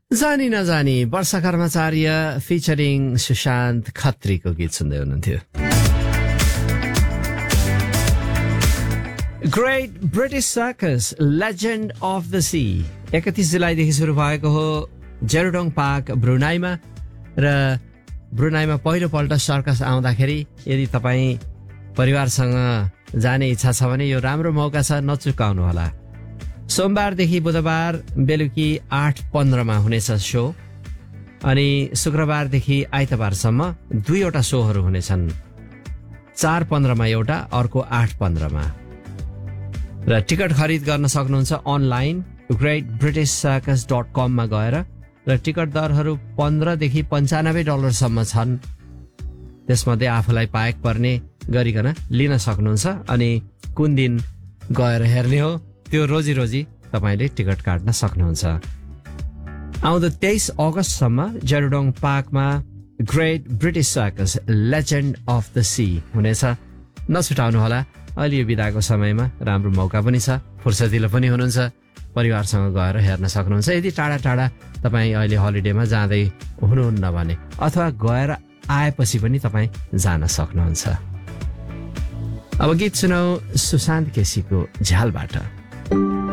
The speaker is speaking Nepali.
जानी नजानी वर्षा कर्मचार्य फिचरिङ सुशान्त खत्रीको गीत सुन्दै हुनुहुन्थ्यो। Great British circus legend of the C 31 जुलाईदेखि सुरु भएको हो जेरुडोङ पार्क ब्रुनाईमा। र ब्रुनाईमा पहिलोपल्ट सर्कस आउँदाखेरि यदि तपाईँ परिवारसँग जाने इच्छा छ भने यो राम्रो मौका छ, नचुकाउनु होला। सोमबारदेखि बुधबार बेलुकी 8:15 हुनेछ सो, अनि शुक्रबारदेखि आइतबारसम्म 2वटा सोहरू हुनेछन्। 4:15 एउटा, अर्को 8:15। र टिकट खरिद गर्न सक्नुहुन्छ अनलाइन greatbritishcircus.com मा गएर। र टिकट दरहरू $15 देखि $95 सम्म छन्। त्यसमध्ये आफूलाई पाएक पर्ने गरिकन लिन सक्नुहुन्छ। अनि कुन दिन गएर हेर्ने हो त्यो रोजी तपाईँले टिकट काट्न सक्नुहुन्छ। आउँदो 23 अगस्तसम्म जेरुडोङ पार्कमा great British circus legend of the C हुनेछ, नछुटाउनु होला। अहिले यो बिदाको समयमा राम्रो मौका पनि छ, फुर्सदिलो पनि हुनुहुन्छ, परिवारसँग गएर हेर्न सक्नुहुन्छ। यदि टाढा टाढा तपाईँ अहिले हलिडेमा जाँदै हुनुहुन्न भने, अथवा गएर आएपछि पनि तपाईँ जान सक्नुहुन्छ। अब गीत सुनौ सुशान्त केसीको झ्यालबाट।